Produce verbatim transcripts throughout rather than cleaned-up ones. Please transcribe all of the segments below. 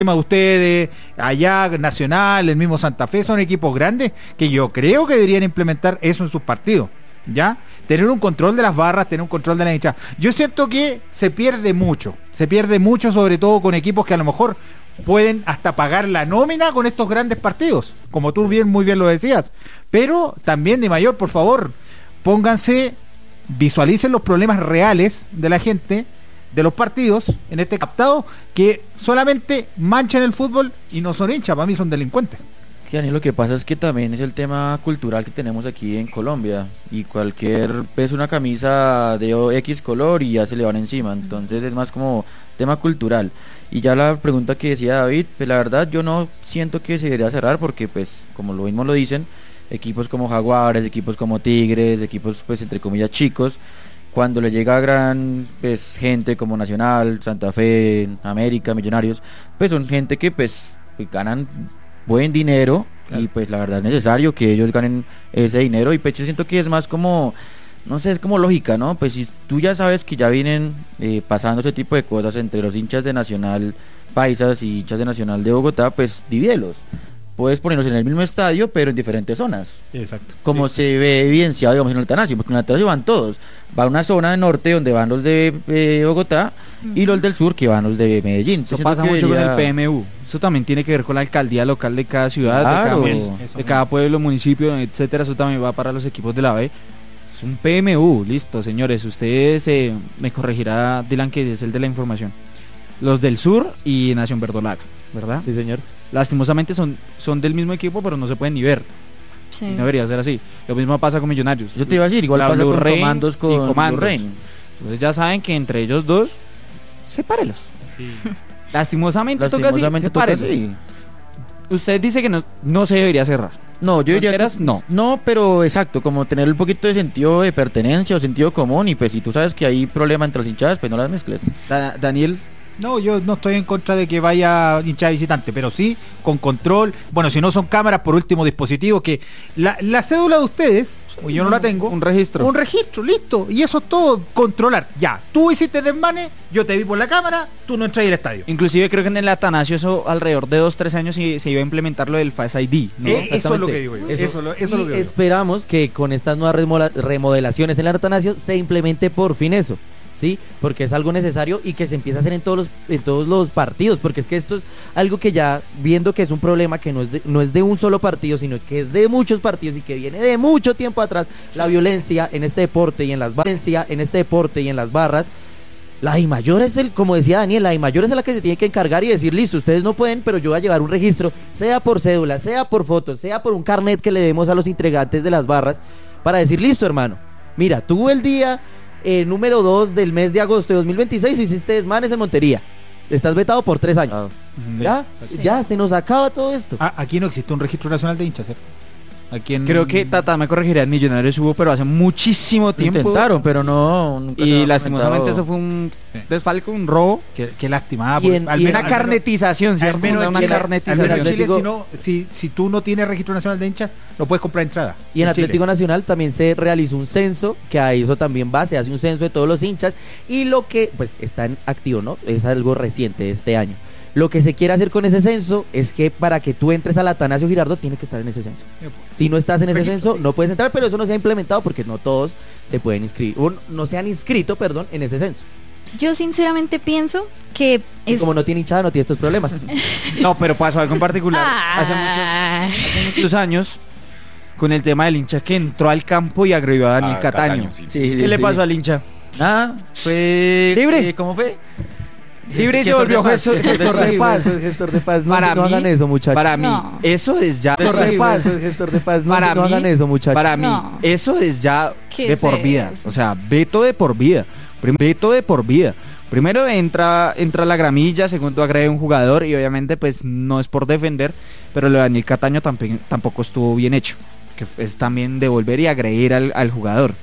de ustedes, allá Nacional, el mismo Santa Fe, son equipos grandes que yo creo que deberían implementar eso en sus partidos, ¿ya? Tener un control de las barras, tener un control de la hinchada. Yo siento que se pierde mucho, se pierde mucho sobre todo con equipos que a lo mejor pueden hasta pagar la nómina con estos grandes partidos, como tú bien muy bien lo decías, pero también de mayor, por favor, pónganse, visualicen los problemas reales de la gente, de los partidos, en este captado, que solamente manchan el fútbol y no son hinchas, para mí son delincuentes. Sí, Daniel, lo que pasa es que también es el tema cultural que tenemos aquí en Colombia, y cualquier ves una camisa de X color y ya se le van encima, entonces es más como tema cultural. Y ya la pregunta que decía David, pues la verdad yo no siento que se debería cerrar, porque pues como lo mismo lo dicen, equipos como Jaguares, equipos como Tigres, equipos pues entre comillas chicos, cuando le llega a gran pues gente como Nacional, Santa Fe, América, Millonarios, pues son gente que pues ganan buen dinero, claro. Y pues la verdad es necesario que ellos ganen ese dinero, y pues yo siento que es más como, no sé, es como lógica, ¿no? Pues si tú ya sabes que ya vienen eh, pasando ese tipo de cosas entre los hinchas de Nacional Paisas y hinchas de Nacional de Bogotá, pues divídelos. Puedes ponerlos en el mismo estadio, pero en diferentes zonas. Exacto. Como sí. Se se ve evidenciado, digamos, en el Atanasio, porque en el Atanasio van todos. Va una zona del norte donde van los de eh, Bogotá, uh-huh. Y los del sur que van los de Medellín. Eso pasa mucho debería... con el P M U. Eso también tiene que ver con la alcaldía local de cada ciudad, claro, de, cada, de cada pueblo, municipio, etcétera. Eso también va para los equipos de la B. Es un P M U, listo, señores. Ustedes eh, me corregirá Dylan, que es el de la información. Los del sur y Nación Verdolaga, ¿verdad? Sí, señor. Lastimosamente son, son del mismo equipo, pero no se pueden ni ver. Sí. No debería ser así. Lo mismo pasa con Millonarios. Yo te iba a decir, igual la pasa Blue con Rain Comandos con y Comandos. Rain. Entonces ya saben que entre ellos dos, sepárelos. Sí. Lastimosamente, Lastimosamente toca así, sepárelos. Sí. Usted dice que no, no se debería cerrar. No, yo diría que no. No, pero exacto, como tener un poquito de sentido de pertenencia o sentido común, y pues si tú sabes que hay problema entre las hinchadas, pues no las mezcles. Da- Daniel. No, yo no estoy en contra de que vaya hinchada visitante, pero sí con control. Bueno, si no son cámaras, por último dispositivo, que la, la cédula de ustedes, sí, yo no la tengo. Un registro. Un registro, listo. Y eso es todo, controlar. Ya, tú hiciste desmane, yo te vi por la cámara, tú no entras al estadio. Inclusive creo que en el Atanasio eso alrededor de dos, tres años se, se iba a implementar lo del Face I D, ¿no? Eh, eso es lo que digo yo. Eso, eso, eso, eso es lo que digo. Esperamos que con estas nuevas remodelaciones en el Atanasio se implemente por fin eso. Sí, porque es algo necesario y que se empieza a hacer en todos los en todos los partidos, porque es que esto es algo que ya viendo que es un problema que no es de, no es de un solo partido, sino que es de muchos partidos y que viene de mucho tiempo atrás. Sí. La violencia en este deporte y en las violencia en este deporte y en las barras. La I mayor es el, como decía Daniel, la I mayor es la que se tiene que encargar y decir, listo, ustedes no pueden, pero yo voy a llevar un registro, sea por cédula, sea por fotos, sea por un carnet que le demos a los integrantes de las barras, para decir, listo, hermano, mira, tú el día Eh, número dos del mes de agosto de dos mil veintiséis hiciste desmanes en Montería, estás vetado por tres años. Ah. Ya, sí. ya se nos acaba todo esto. Ah, aquí no existe un registro nacional de hinchas, ¿cierto? Aquí en... Creo que Tata me corregirá, en Millonarios hubo, pero hace muchísimo tiempo. Intentaron, pero no. Y lastimosamente eso fue un sí. desfalco, un robo. Qué, qué lástima. Y en, al y menos, una carnetización, ¿cierto? Al menos, una Chile, carnetización. al menos en Chile, si, no, si, si tú no tienes registro nacional de hinchas, no puedes comprar entrada. Y en, en Atlético Chile. Nacional también se realizó un censo, que a eso también va, se hace un censo de todos los hinchas. Y lo que, pues, está en activo, ¿no? Es algo reciente de este año. Lo que se quiere hacer con ese censo es que para que tú entres al Atanasio Girardot tienes que estar en ese censo. Si no estás en ese censo no puedes entrar, pero eso no se ha implementado porque no todos se pueden inscribir, o no se han inscrito, perdón, en ese censo. Yo sinceramente pienso que es... como no tiene hinchada no tiene estos problemas. No, pero pasó algo en particular hace muchos, hace muchos años con el tema del hincha que entró al campo y agredió a Daniel ah, Cataño. Cataño sí. Sí, ¿Qué sí, le pasó sí. al hincha? Nada, fue libre. Eh, ¿Cómo fue? Libre y se volvió gestor, gestor de paz. Gestor de paz. No, para no mí, hagan eso, muchachos. Para mí, no. eso es ya gestor de paz. Gestor de paz. No, para no mí, hagan eso, muchachos. Para mí, no. eso es ya Qué de por feo. vida. O sea, veto de por vida. Prim- veto de por vida. Primero entra entra la gramilla, segundo agrede a un jugador y obviamente pues no es por defender, pero lo de Daniel Cataño tamp- tampoco estuvo bien hecho, que es también devolver y agredir al, al jugador,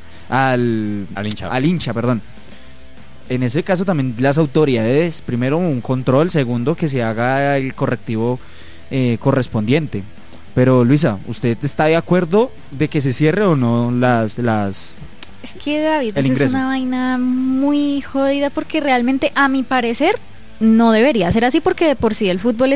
al, al hincha. Al hincha, perdón. En ese caso también las autoridades, primero un control, segundo que se haga el correctivo eh, correspondiente. Pero Luisa, ¿usted está de acuerdo de que se cierre o no las... las es que David, eso es una vaina muy jodida porque realmente a mi parecer no debería ser así porque de por sí el fútbol